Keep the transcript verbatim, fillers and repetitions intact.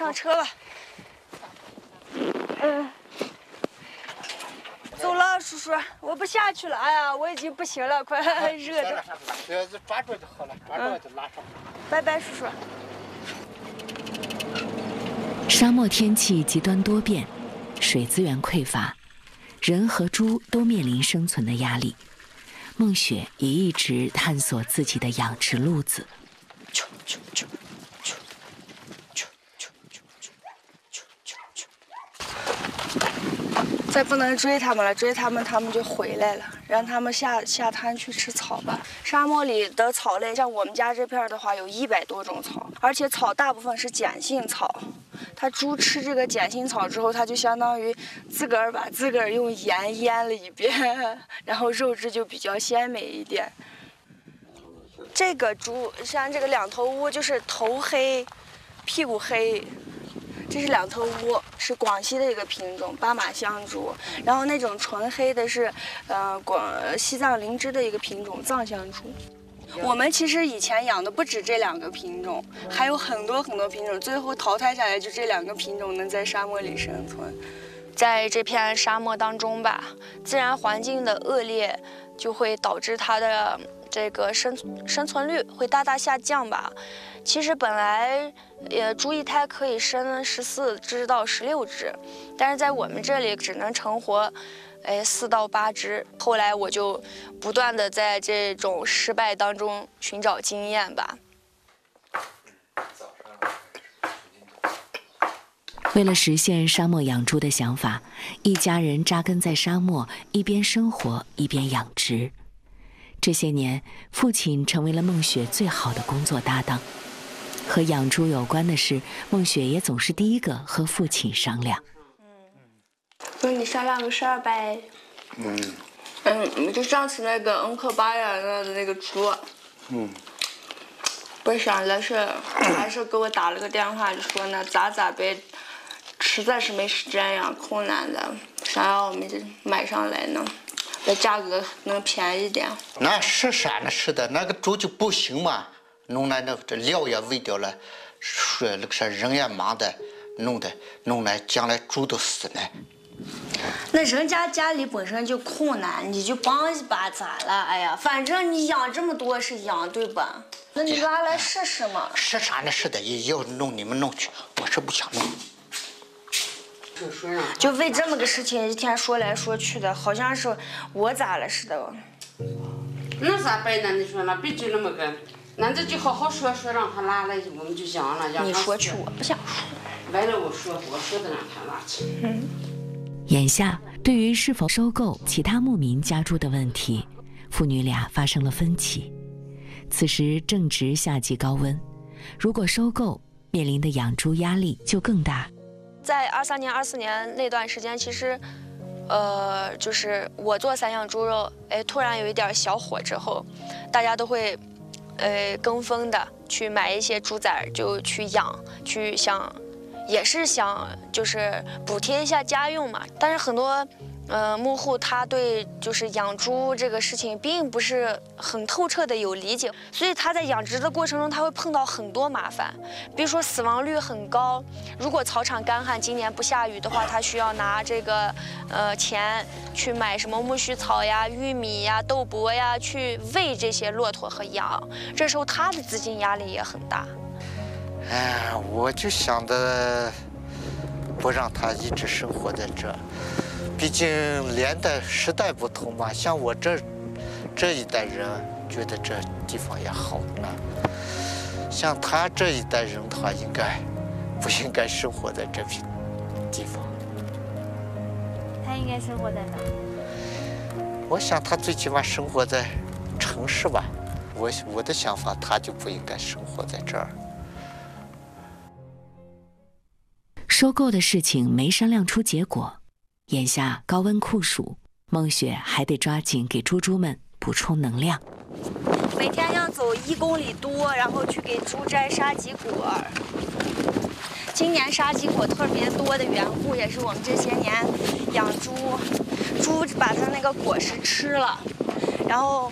上车吧。嗯。走了，叔叔，我不下去了。哎呀，我已经不行了，快热的。 只要是抓住就好了，抓住就拉上。 拜拜，叔叔。 沙漠天气极端多变，水资源匮乏，人和猪都面临生存的压力。孟雪也一直探索自己的养殖路子。 再不能追他们了，追他们他们就回来了，让他们下下滩去吃草吧。沙漠里的草类，像我们家这片的话，有一百多种草，而且草大部分是碱性草。它猪吃这个碱性草之后，它就相当于自个儿把自个儿用盐腌了一遍，然后肉质就比较鲜美一点。这个猪像这个两头乌，就是头黑，屁股黑。这是两头乌，是广西的一个品种巴马香猪，然后那种纯黑的是，呃，广西藏林芝的一个品种藏香猪。我们其实以前养的不止这两个品种，还有很多很多品种，最后淘汰下来就这两个品种能在沙漠里生存。在这片沙漠当中吧，自然环境的恶劣就会导致它的这个生生存率会大大下降吧。其实本来，呃，猪一胎可以生十四只到十六只，但是在我们这里只能成活，哎，四到八只。后来我就不断的在这种失败当中寻找经验吧。 为了实现沙漠养猪的想法，一家人扎根在沙漠，一边生活一边养殖。这些年，父亲成为了孟雪最好的工作搭档。和养猪有关的事，孟雪也总是第一个和父亲商量。 嗯，跟你商量个事儿呗。嗯。嗯，就上次那个恩克巴呀那的那个猪。嗯。我想的是，还是给我打了个电话，就说呢，咋咋呗，实在是没时间呀，困难的，想要我们买上来呢，这价格能便宜点。 那是啥呢？是的，那个猪就不行嘛。弄来那这料也喂掉了，说那个啥人也忙的，弄的弄来将来猪都死了。 那人家家里本身就困难，你就帮一把咋了？哎呀，反正你养这么多是养对吧？那你拉来试试嘛。 是啥呢？是的，也要弄你们弄去，我是不想弄。 就为这么个事情一天说来说去的，好像是我咋了似的。 那咋办呢？你说那别就那么个。那这就好好说说，让他拉来，我们就养了。 你说去，我不想说。 完了，我说，我说的让他拉去。 嗯。眼下，对于是否收购其他牧民家猪的问题，父女俩发生了分歧。此时正值夏季高温，如果收购，面临的养猪压力就更大。 在二三年、二四年那段时间，其实，呃，就是我做散养猪肉，哎，突然有一点小火之后，大家都会。呃，跟风的去买一些猪崽，就去养，去想，也是想就是补贴一下家用嘛。但是很多，呃，牧户他对就是养猪这个事情并不是很透彻的有理解，所以他在养殖的过程中他会碰到很多麻烦，比如说死亡率很高。如果草场干旱，今年不下雨的话，他需要拿这个呃钱去买什么苜蓿草呀、玉米呀、豆粕呀，去喂这些骆驼和羊。这时候他的资金压力也很大。 哎，我就想着不让他一直生活在这，毕竟年代时代不同嘛。像我这这一代人觉得这地方也好呢，像他这一代人的话，应该不应该生活在这片地方？ 他应该生活在哪？ 我想他最起码生活在城市吧。我我的想法，他就不应该生活在这儿。 收购的事情没商量出结果，眼下高温酷暑，孟雪还得抓紧给猪猪们补充能量。 每天要走一公里多，然后去给猪摘沙棘果。今年沙棘果特别多的缘故，也是我们这些年养猪，猪把它那个果实吃了，然后